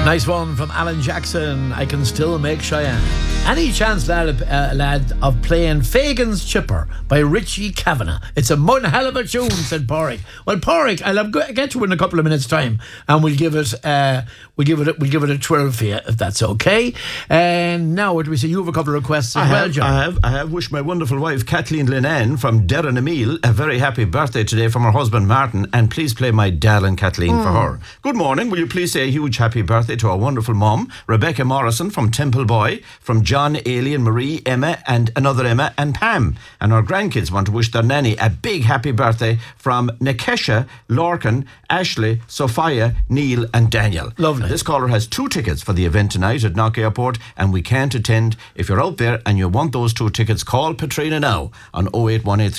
Nice one from Alan Jackson. I can still make Cheyenne. Any chance, lad, of playing Fagan's Chipper by Richie Kavanagh? It's a one hell of a tune, said Porrick. Well, Porrick, I'll get to it in a couple of minutes' time, and we'll give it a twirl for you, if that's okay. And now, what do we say? You have a couple of requests as well, John. I have wished my wonderful wife Kathleen Linan from Derren Emile a very happy birthday today from her husband Martin, and please play my darling Kathleen for her. Good morning. Will you please say a huge happy birthday to our wonderful mum, Rebecca Morrison from Temple Boy, from John, Alien, Marie, Emma, and another Emma, and Pam. And our grandkids want to wish their nanny a big happy birthday from Nikesha, Lorcan, Ashley, Sophia, Neil, and Daniel. Lovely. Now, this caller has 2 tickets for the event tonight at Knock Airport, and we can't attend. If you're out there and you want those 2 tickets, call Patrina now on 0818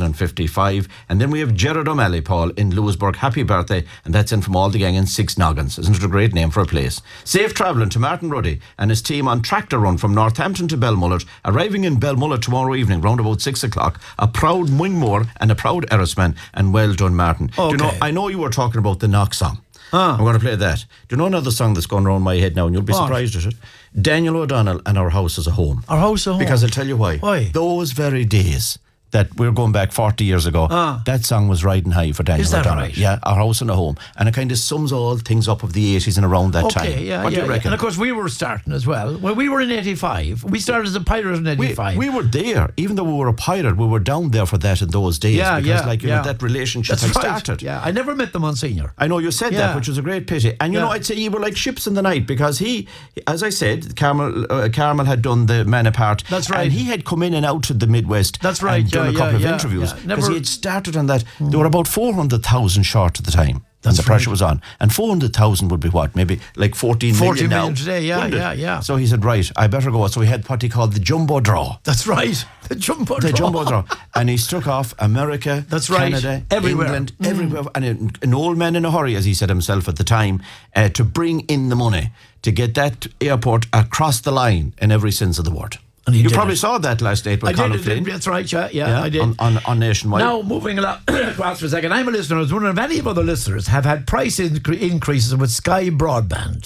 3055. And then we have Gerard O'Malley, Paul, in Lewisburg. Happy birthday, and that's in from all the gang in Six Noggins. Isn't it a great name for a place? Safe travelling to Martin Ruddy and his team on Tractor Run from Northampton to Belmullet, arriving in Belmullet tomorrow evening round about 6 o'clock. A proud Wingmore and a proud Errisman, and well done, Martin. Okay. Do you know, I know you were talking about the Knock song. I'm going to play that. Do you know another song that's going around my head now, and you'll be surprised at it? Daniel O'Donnell and Our House is a Home. Our House is a Home. Because I'll tell you why. Why? Those very days that we're going back 40 years ago, that song was riding high for Daniel O'Donnell. Right? Yeah, Our House and a Home. And it kind of sums all things up of the 80s and around that time. Yeah, what do you reckon? And of course, we were starting as well. Well, we were in 85. We started as a pirate in 85. We were there. Even though we were a pirate, we were down there for that in those days. Because that relationship had started. Yeah, I never met the Monsignor. I know you said that, which was a great pity. And you know, I'd say you were like ships in the night, because he, as I said, Carmel had done the Man Apart. That's right. And he had come in and out to the Midwest. That's right. And done a couple of interviews. Because he had started on that. They were about 400,000 short at the time. And the pressure was on. And 400,000 would be what? Maybe like 14 million now. 14 million today, yeah. So he said, right, I better go. So he had what he called the Jumbo Draw. That's right. The Jumbo Draw. And he struck off America, that's right. Canada, everywhere. England, everywhere. And an old man in a hurry, as he said himself at the time, to bring in the money to get that airport across the line in every sense of the word. And you probably saw that last night with Conor Flynn. That's right, yeah, I did. On Nationwide. Now, moving along, pause for a second. I'm a listener. I was wondering if any of other listeners have had price increases with Sky Broadband.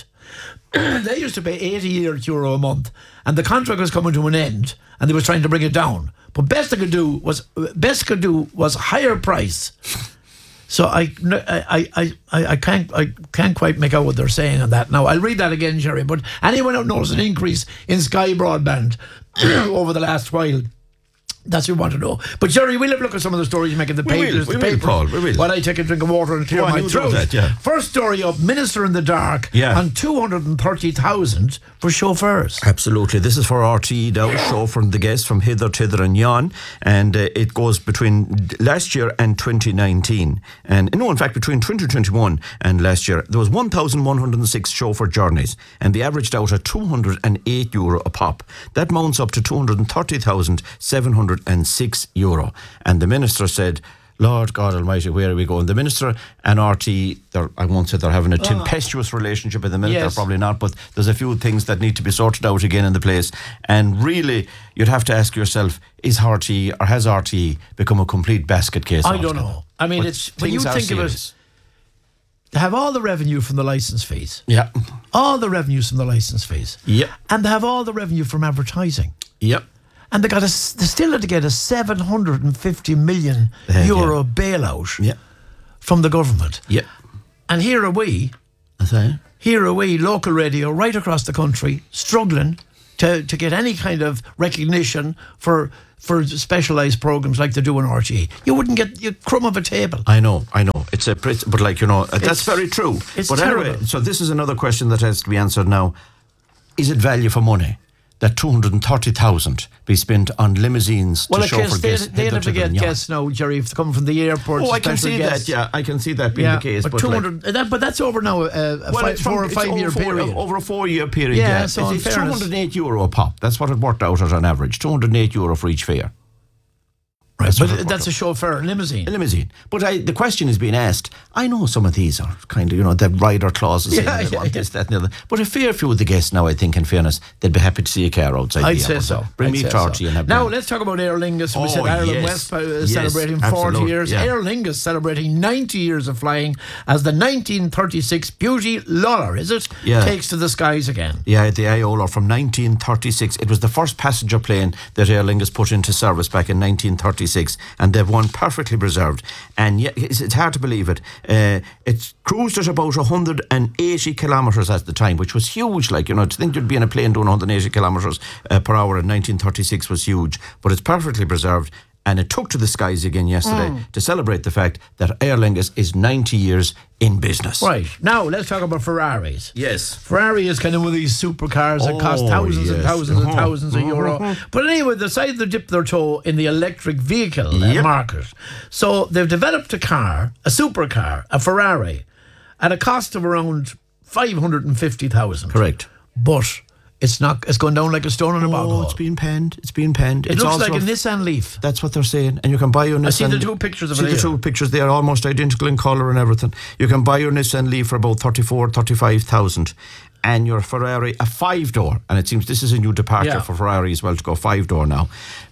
They used to pay €80 a month, and the contract was coming to an end, and they was trying to bring it down. But best could do was higher price. So I can't quite make out what they're saying on that. Now, I'll read that again, Jerry. But anyone who knows an increase in Sky Broadband over the last while, that's what we want to know. But Jerry, we'll have a look at some of the stories you make in the papers. We will, Paul. We will. While I take a drink of water and clear my throat. First story up: Minister in the dark on 230,000 for chauffeurs. Absolutely. This is for RTE now, chauffeuring the guests from hither, thither, and yon, and it goes between last year and 2019, and no, in fact, between 2021 and last year, there was 1,106 chauffeur journeys, and they averaged out at €208 a pop. That mounts up to 230,706 €. And the minister said, Lord God Almighty, where are we going? The minister and RT, I won't say they're having a tempestuous relationship at the minute, they're probably not, but there's a few things that need to be sorted out again in the place. And really, you'd have to ask yourself, is RT or has RT become a complete basket case? I don't know. I mean, it's when you think of it, to have all the revenue from the licence fees. Yeah. All the revenues from the licence fees. Yep. And to have all the revenue from advertising. Yep. And they still had to get a €750 million bailout from the government. Yep. And here are we, local radio right across the country, struggling to get any kind of recognition for specialised programmes like they do in RTE. You wouldn't get a crumb of a table. I know. It's but like, you know, that's very true. It's but terrible. Anyway, so this is another question that has to be answered now. Is it value for money that 230,000 be spent on limousines to chauffeur guests? They never get guests now, Jerry, if they come from the airport. Oh, I can see that. Yeah, I can see that being the case. But 200, but that's over now. A 4 or 5 year period. Over a 4-year period. Yeah, so it's €208 a pop. That's what it worked out at on average. €208 for each fare. Right, That's what it but worked that's a out. chauffeur limousine. A limousine. But the question is being asked, I know some of these are kind of, the rider clauses saying Yeah, they yeah, want yeah. this, that and the other. But a fair few of the guests now, I think, in fairness, they'd be happy to see a car outside I'd the say airport. so. Bring I'd me say a car so. to you and have Now, dinner. let's talk about Aer Lingus. We Oh, said Ireland yes. West Yes, celebrating 40 absolutely, years. yeah. Aer Lingus celebrating 90 years of flying as the 1936 Beauty Lawler, is it? Yeah. Takes to the skies again. Yeah, the Iola from 1936. It was the first passenger plane that Aer Lingus put into service back in 1936, and they've won perfectly preserved. And yet, it's hard to believe it. It cruised at about 180 kilometres at the time, which was huge. To think you'd be in a plane doing 180 kilometres per hour in 1936 was huge. But it's perfectly preserved. And it took to the skies again yesterday to celebrate the fact that Aer Lingus is 90 years in business. Right. Now, let's talk about Ferraris. Yes. Ferrari is kind of one of these supercars that cost Oh, thousands and yes. thousands and thousands of euro. But anyway, they decided to dip their toe in the electric vehicle Yep. market. So they've developed a supercar, a Ferrari, at a cost of around 550,000. Correct. But it's going down like a stone in a bog hole. It's being penned. It's being penned. It It's looks also like a Nissan Leaf. That's what they're saying. And you can buy your Nissan. I see the two pictures of it See the here. two pictures. They are almost identical in colour and everything. You can buy your Nissan Leaf for about 35,000. And your Ferrari, a 5-door. And it seems this is a new departure Yeah. for Ferrari as well to go 5-door now.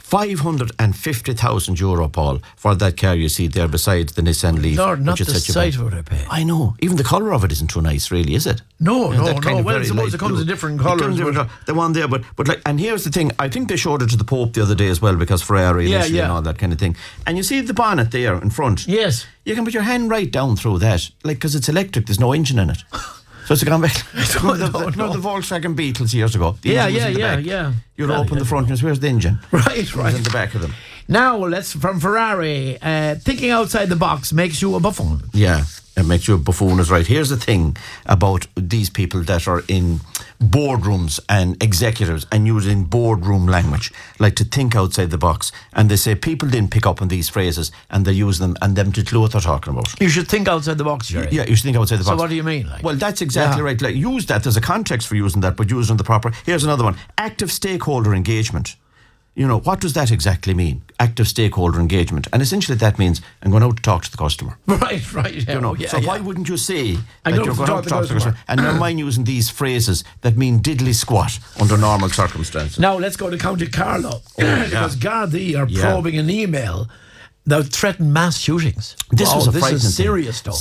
550,000 euro, Paul, for that car you see there beside the Nissan Leaf. Lord, not which the is such a sight bad- of what I pay. I know. Even the colour of it isn't too nice, really, is it? No, You know, no, that kind no. of Well, I very suppose light it comes blue. in different It comes colours, in but- different the one there, but and here's the thing. I think they showed it to the Pope the other day as well, because Ferrari Yeah, initially yeah. and all that kind of thing. And you see the bonnet there in front. Yes. You can put your hand right down through that, because it's electric. There's no engine in it. So it's a convection. don't the know. Volkswagen Beetles years ago. The Yeah, engine was yeah, in the yeah, back. yeah. You'd Yeah, open yeah. the front and where's the engine? Right, It was right. in the back of them. Now, from Ferrari, thinking outside the box makes you a buffoon. Yeah, it makes you a buffoon is right. Here's the thing about these people that are in boardrooms and executives and using boardroom language, like to think outside the box. And they say people didn't pick up on these phrases and they use them and them to clue what they're talking about. You should think outside the box, Jerry. Yeah, you should think outside the So box. what do you mean? Like? Well, that's exactly Yeah. right. Like, use that. There's a context for using that, but use it in the proper. Here's another one. Active stakeholder engagement. What does that exactly mean? Active stakeholder engagement. And essentially that means I'm going out to talk to the customer. Right. Yeah, yeah, So yeah. why wouldn't you say I that go you're to going talk out to to talk to the customer. customer? And never mind using these phrases that mean diddly squat under normal circumstances. Now let's go to County Carlow because Gardaí are Yeah. probing an email that threatened mass shootings. This was a this frightening is thing. serious stuff.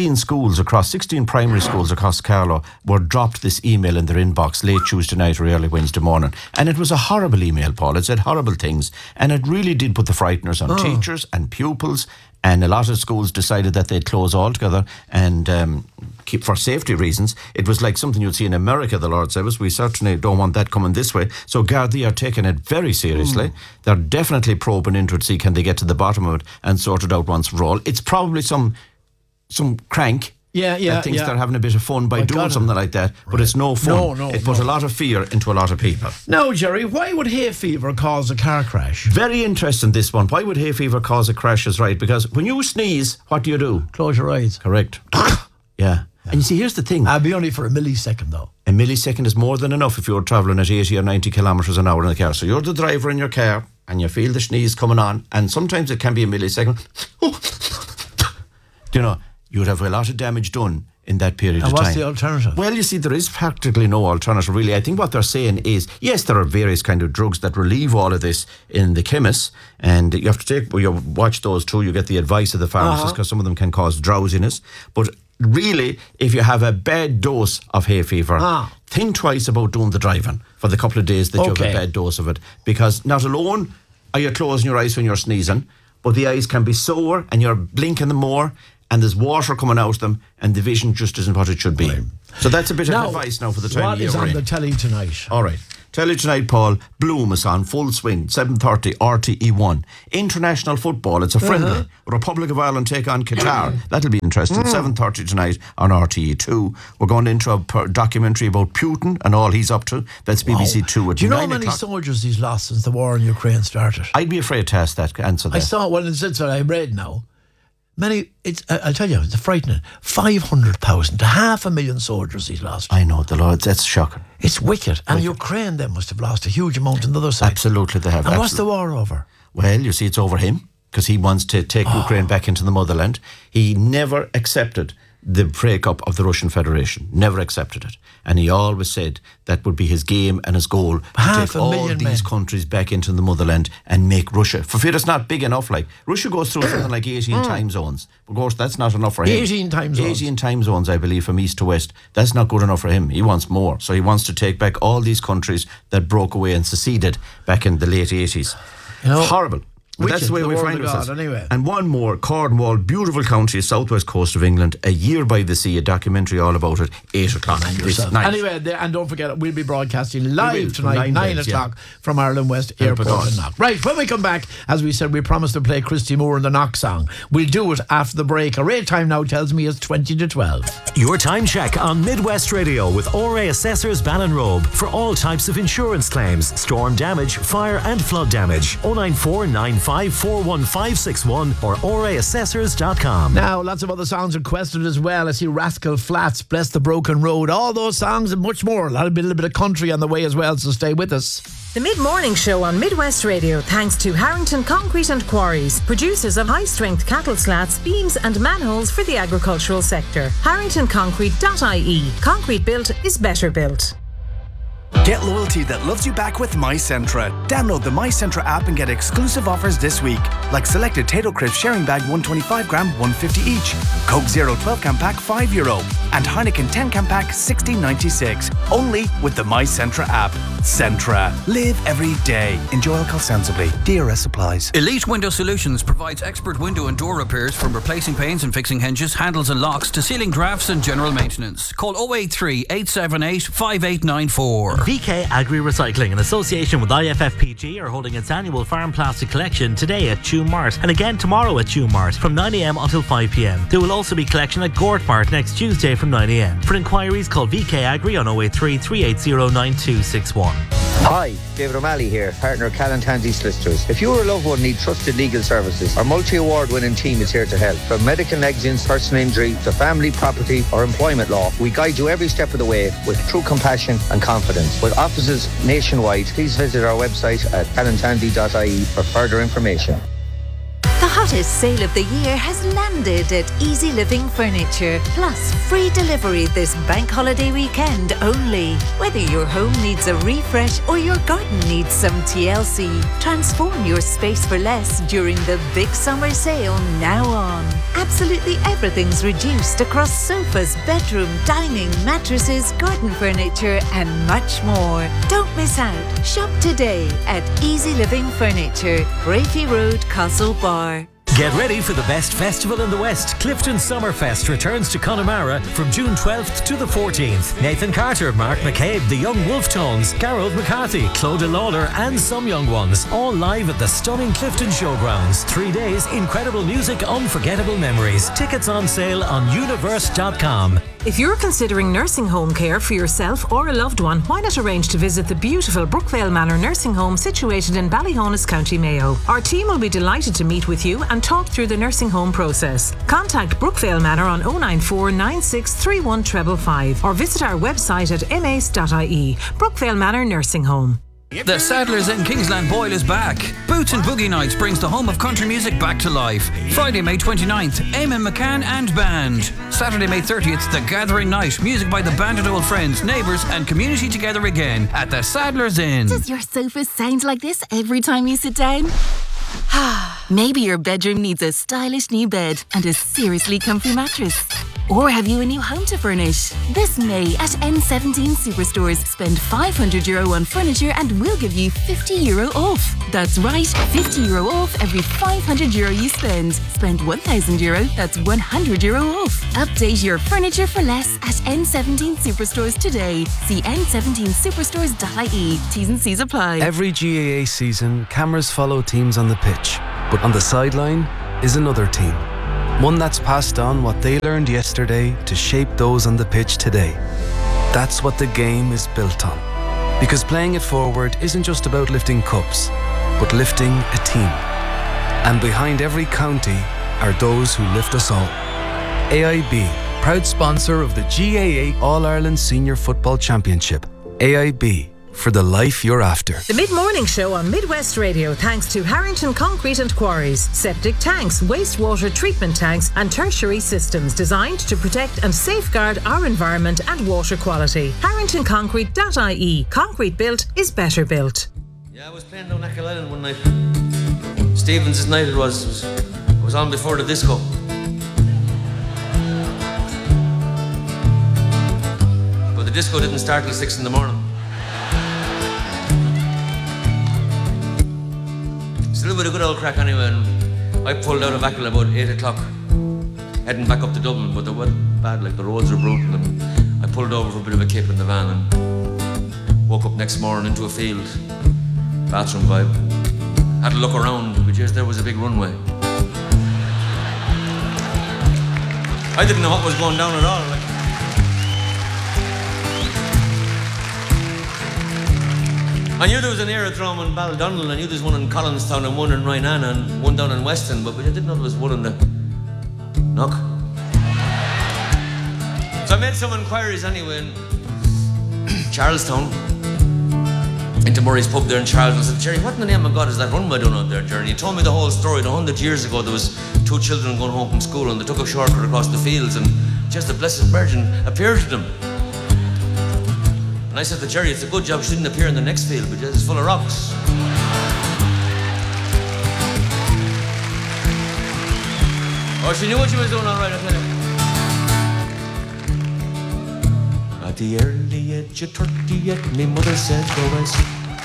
16 primary schools across Carlow were dropped this email in their inbox late Tuesday night or early Wednesday morning. And it was a horrible email, Paul. It said horrible things. And it really did put the frighteners on teachers and pupils. And a lot of schools decided that they'd close altogether and keep for safety reasons. It was like something you'd see in America, the Lord said. We certainly don't want that coming this way. So Gardaí are taking it very seriously. They're definitely probing into it, see can they get to the bottom of it and sort it out once for all. It's probably some crank Yeah, that thinks they're having a bit of fun by doing God. something like that, but it's no fun. No, it put a lot of fear into a lot of people. Now, Jerry, why would hay fever cause a car crash? Very interesting, this one. Why would hay fever cause a crash is right, because when you sneeze, what do? Close your eyes. Correct. Yeah. And you see, here's the thing. I'll be only for a millisecond, though. A millisecond is more than enough if you're travelling at 80 or 90 kilometres an hour in a car. So you're the driver in your car and you feel the sneeze coming on, and sometimes it can be a millisecond. You'd have a lot of damage done in that period And of time. what's the alternative? Well, you see, there is practically no alternative, really. I think what they're saying is, yes, there are various kind of drugs that relieve all of this in the chemists, and you have to watch those too. You get the advice of the pharmacist, because some of them can cause drowsiness. But really, if you have a bad dose of hay fever, think twice about doing the driving for the couple of days that you have a bad dose of it, because not alone are you closing your eyes when you're sneezing, but the eyes can be sore and you're blinking them more, and there's water coming out of them, and the vision just isn't what it should be. So that's a bit of advice now for the time of year What is we're on in. the telly tonight? All right. Tell you tonight, Paul, Bloom is on full swing, 7:30 RTE1. International football, it's a friendly. Republic of Ireland take on Qatar. That'll be interesting. 7:30 tonight on RTE2. We're going into a documentary about Putin and all he's up to. That's BBC Two at Do you know how 9 many o'clock. soldiers he's lost since the war in Ukraine started? I'd be afraid to ask that, answer that. I saw one since I read now. I'll tell you, it's frightening. 500,000 to 500,000 soldiers he's lost. I know, the Lord, that's shocking. It's wicked. And Ukraine then must have lost a huge amount on the other side. Absolutely, they have. And what's the war over? Well, you see, it's over him. because he wants to take Ukraine back into the motherland. He never accepted the breakup of the Russian Federation. Never accepted it. And he always said that would be his game and his goal, to take all these countries back into the motherland and make Russia. For fear it's not big enough. Like, Russia goes through something like 18 time zones. Of course, that's not enough for him. 18 time zones. 18 time zones, I believe, from east to west. That's not good enough for him. He wants more. So he wants to take back all these countries that broke away and seceded back in the late 80s. Horrible. But that's the way we find ourselves. Anyway. And one more, Cornwall, beautiful county, southwest coast of England, A Year by the Sea, a documentary all about it, 8 o'clock this night. Anyway, and don't forget, we'll be broadcasting live tonight, 9 o'clock from Ireland West Airport in Knock. Right, when we come back, as we said, we promised to play Christy Moore and the Knock song. We'll do it after the break. Our rate time now tells me it's 20 to 12. Your time check on Midwest Radio with ORA Assessors Ballinrobe for all types of insurance claims, storm damage, fire and flood damage. 094 9541561 or oraassessors.com. Now, lots of other songs requested as well. I see Rascal Flatts, Bless the Broken Road, all those songs and much more. A little bit of country on the way as well, so stay with us. The Mid-Morning Show on Midwest Radio, thanks to Harrington Concrete and Quarries, producers of high-strength cattle slats, beams and manholes for the agricultural sector. HarringtonConcrete.ie. Concrete built is better built. Get loyalty that loves you back with MyCentra. Download the MyCentra app and get exclusive offers this week, like selected Tato Crisp sharing bag 125 gram, 150 each. Coke Zero 12 can pack €5, and Heineken 10 can pack $16.96. Only with the MyCentra app. Centra. Live every day. Enjoy alcohol sensibly. DRS applies. Elite Window Solutions provides expert window and door repairs, from replacing panes and fixing hinges, handles and locks to sealing drafts and general maintenance. Call 083 878 5894. VK Agri Recycling, in association with IFFPG, are holding its annual farm plastic collection today at Tuam Mart and again tomorrow at Tuam Mart from 9am until 5pm. There will also be collection at Gort Mart next Tuesday from 9am. For inquiries, call VK Agri on 083 380 9261. Hi, David O'Malley here, partner Callan Tansey Solicitors. If you or a loved one need trusted legal services, our multi-award winning team is here to help. From medical negligence, personal injury to family, property or employment law, we guide you every step of the way with true compassion and confidence. With offices nationwide, please visit our website at callantansey.ie for further information. The hottest sale of the year has landed at Easy Living Furniture. Plus, free delivery this bank holiday weekend only. Whether your home needs a refresh or your garden needs some TLC, transform your space for less during the big summer sale now on. Absolutely everything's reduced across sofas, bedroom, dining, mattresses, garden furniture and much more. Don't miss out. Shop today at Easy Living Furniture, Brafey Road, Castlebar. Get ready for the best festival in the West. Clifton Summerfest returns to Connemara from June 12th to the 14th. Nathan Carter, Mark McCabe, the Young Wolf Tones, Gareth McCarthy, Clodagh Lawler and some young ones. All live at the stunning Clifton Showgrounds. 3 days, incredible music, unforgettable memories. Tickets on sale on universe.com. If you're considering nursing home care for yourself or a loved one, why not arrange to visit the beautiful Brookvale Manor Nursing Home situated in Ballyhonus, County Mayo. Our team will be delighted to meet with you and talk through the nursing home process. Contact Brookvale Manor on 094 9631 555 or visit our website at mace.ie. Brookvale Manor Nursing Home. The Saddlers in Kingsland Boyle is back. Boots and Boogie Nights brings the home of country music back to life. Friday, May 29th, Eamon McCann and Band. Saturday, May 30th, The Gathering Night. Music by the band and old friends, neighbours and community together again at the Saddlers Inn. Does your sofa sound like this every time you sit down? Maybe your bedroom needs a stylish new bed and a seriously comfy mattress. Or have you a new home to furnish? This May at N17 Superstores, spend €500 on furniture and we'll give you €50 off. That's right, €50 off every €500 you spend. Spend €1,000, that's €100 off. Update your furniture for less at N17 Superstores today. See n17superstores.ie. T's and C's apply. Every GAA season, cameras follow teams on the pitch, but on the sideline is another team. One that's passed on what they learned yesterday to shape those on the pitch today. That's what the game is built on. Because playing it forward isn't just about lifting cups, but lifting a team. And behind every county are those who lift us all. AIB, proud sponsor of the GAA All-Ireland Senior Football Championship. AIB, for the life you're after. The Mid-Morning Show on Midwest Radio, thanks to Harrington Concrete and Quarries. Septic tanks, wastewater treatment tanks and tertiary systems designed to protect and safeguard our environment and water quality. HarringtonConcrete.ie. Concrete built is better built. Yeah, I was playing down Achill Island one night. Stevens' night it was on before the disco. But the disco didn't start till 6 in the morning. A little bit of good old crack anyway, and I pulled out of Achill about 8 o'clock, heading back up to Dublin, but it wasn't bad, like the roads were brutal, and I pulled over for a bit of a kip in the van and woke up next morning into a field, bathroom vibe. Had a look around, but yes, there was a big runway. I didn't know what was going down at all. Like. I knew there was an aerodrome in Baldonnel, I knew there was one in Collinstown and one in Rhinana and one down in Weston, but I didn't know there was one in the Knock. So I made some inquiries anyway in Charlestown, into Murray's pub there in Charlestown. I said, Jerry, what in the name of God is that runway doing out there, Jerry? He told me the whole story. 100 years ago there was 2 children going home from school and they took a shortcut across the fields and just the Blessed Virgin appeared to them. And I said to Jerry, it's a good job she didn't appear in the next field because it's full of rocks. Oh, she knew what she was doing all right, I tell you. At the early age of 38, me mother said, go west.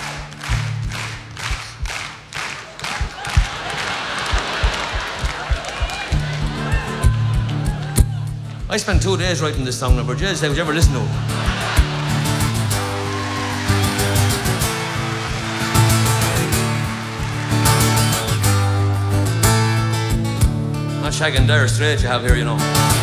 I spent 2 days writing this song, but just would you ever listen to it? Not shagging Dire Straits you have here, you know.